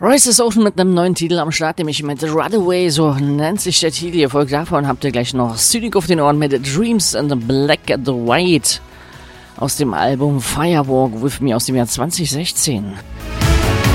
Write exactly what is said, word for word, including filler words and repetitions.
Royce ist auch mit einem neuen Titel am Start, nämlich mit Runaway, so nennt sich der Titel. Ihr folgt davon habt ihr gleich noch Cynic auf den Ohren mit Dreams and Black and White aus dem Album Firewalk With Me aus dem Jahr zwanzig sechzehn.